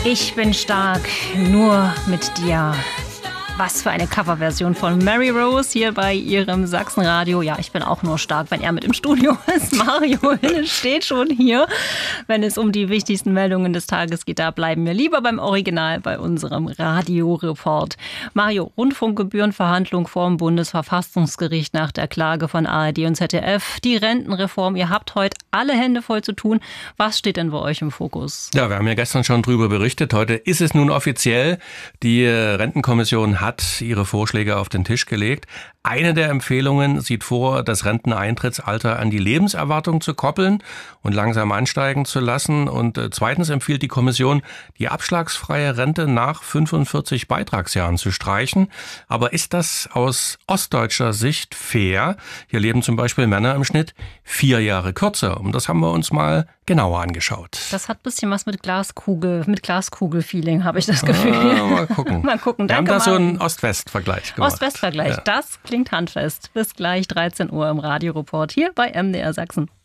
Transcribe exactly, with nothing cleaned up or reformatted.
Ich bin stark, nur mit dir. Was für eine Coverversion von Mary Rose hier bei ihrem Sachsenradio. Ja, ich bin auch nur stark, wenn er mit im Studio ist. Mario Hinne steht schon hier. Wenn es um die wichtigsten Meldungen des Tages geht, da bleiben wir lieber beim Original, bei unserem Radioreport. Mario, Rundfunkgebührenverhandlung vor dem Bundesverfassungsgericht nach der Klage von A R D und Z D F. Die Rentenreform, ihr habt heute alle Hände voll zu tun. Was steht denn bei euch im Fokus? Ja, wir haben ja gestern schon drüber berichtet. Heute ist es nun offiziell. Die Rentenkommission hat ihre Vorschläge auf den Tisch gelegt. Eine der Empfehlungen sieht vor, das Renteneintrittsalter an die Lebenserwartung zu koppeln und langsam ansteigen zu lassen. Und zweitens empfiehlt die Kommission, die abschlagsfreie Rente nach fünfundvierzig Beitragsjahren zu streichen. Aber ist das aus ostdeutscher Sicht fair? Hier leben zum Beispiel Männer im Schnitt vier Jahre kürzer. Und das haben wir uns mal genauer angeschaut. Das hat ein bisschen was mit Glaskugel, mit Glaskugel-Feeling, habe ich das Gefühl. Ah, mal gucken. mal gucken. Wir Danke, haben da so Mario. einen Ost-West-Vergleich gemacht. Ost-West-Vergleich, Ja. Das klingt handfest. Bis gleich dreizehn Uhr im Radioreport hier bei M D R Sachsen.